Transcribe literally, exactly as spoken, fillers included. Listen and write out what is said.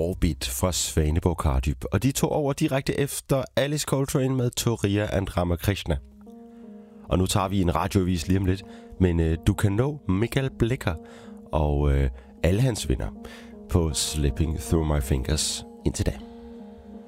Orbit fra Svaneborg Kardyb, og de tog over direkte efter Alice Coltrane med Toria and Ramakrishna. Og nu tager vi en radioavis lige om lidt, men øh, du kan nå Michael Blicher og øh, alle hans venner på Slipping Through My Fingers indtil da.